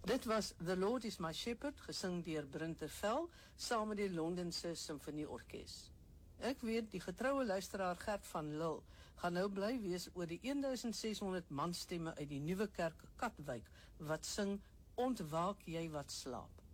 Dit was The Lord is my Shepherd, gesing deur Brintervel, saam met die Londense Symfonieorkes. Ek weet, die getroue luisteraar Gert van Lille gaan nou bly wees oor die 1600 manstemme uit die Nuwe Kerk Katwijk, wat sing, ontwaak jy wat slaap.